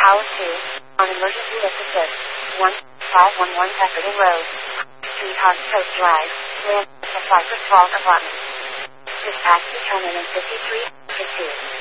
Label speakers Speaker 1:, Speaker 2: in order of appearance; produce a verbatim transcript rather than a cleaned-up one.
Speaker 1: Tower two, on emergency lift assist, one five one one Efferton Road, Sweetheart Coast Drive, land, the Cypress Falls apartment. Dispatch determinant fifty-three, two.